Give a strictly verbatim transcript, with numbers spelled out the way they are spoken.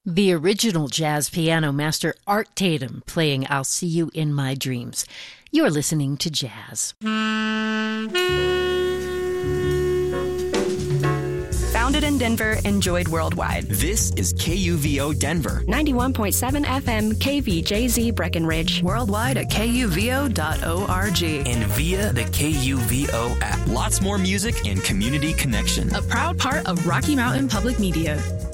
The original jazz piano master Art Tatum playing I'll See You in My Dreams. You're listening to Jazz. Founded in Denver, enjoyed worldwide. This is K U V O Denver. ninety-one point seven F M K V J Z Breckenridge. Worldwide at K U V O dot org. And via the K U V O app. Lots more music and community connection. A proud part of Rocky Mountain Public Media.